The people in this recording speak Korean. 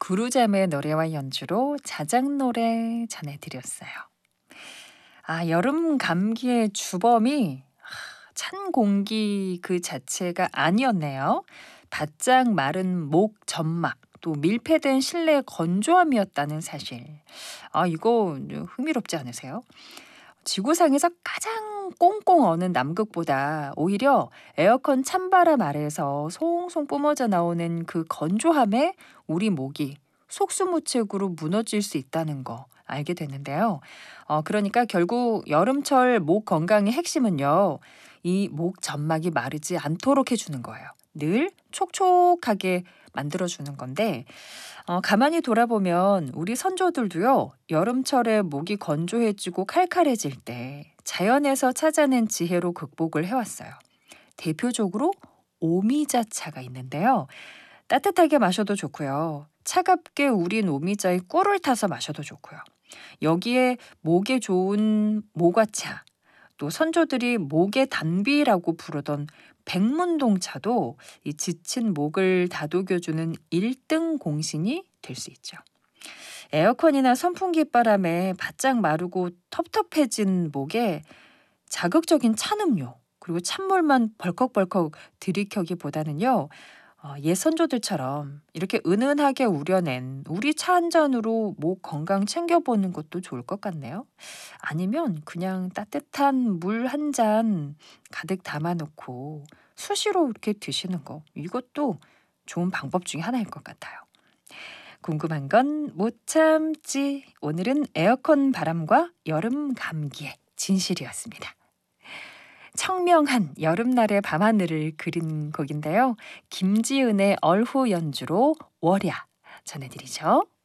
구루잠의 노래와 연주로 자작노래 전해드렸어요. 여름 감기의 주범이 찬 공기 그 자체가 아니었네요. 바짝 마른 목 점막, 또 밀폐된 실내 건조함이었다는 사실. 이거 흥미롭지 않으세요? 지구상에서 가장 꽁꽁 어는 남극보다 오히려 에어컨 찬바람 아래에서 송송 뿜어져 나오는 그 건조함에 우리 목이 속수무책으로 무너질 수 있다는 거 알게 됐는데요. 그러니까 결국 여름철 목 건강의 핵심은요. 이 목 점막이 마르지 않도록 해주는 거예요. 늘 촉촉하게 만들어주는 건데 가만히 돌아보면 우리 선조들도요. 여름철에 목이 건조해지고 칼칼해질 때 자연에서 찾아낸 지혜로 극복을 해왔어요. 대표적으로 오미자차가 있는데요. 따뜻하게 마셔도 좋고요. 차갑게 우린 오미자에 꿀을 타서 마셔도 좋고요. 여기에 목에 좋은 모과차, 또 선조들이 목의 단비라고 부르던 백문동차도 이 지친 목을 다독여주는 1등 공신이 될 수 있죠. 에어컨이나 선풍기 바람에 바짝 마르고 텁텁해진 목에 자극적인 찬 음료, 그리고 찬물만 벌컥벌컥 들이켜기보다는요. 옛 선조들처럼 이렇게 은은하게 우려낸 우리 차 한 잔으로 목 건강 챙겨보는 것도 좋을 것 같네요. 아니면 그냥 따뜻한 물 한 잔 가득 담아놓고 수시로 이렇게 드시는 거. 이것도 좋은 방법 중에 하나일 것 같아요. 궁금한 건 못 참지. 오늘은 에어컨 바람과 여름 감기의 진실이었습니다. 청명한 여름날의 밤하늘을 그린 곡인데요. 김지은의 얼후 연주로 월야 전해드리죠.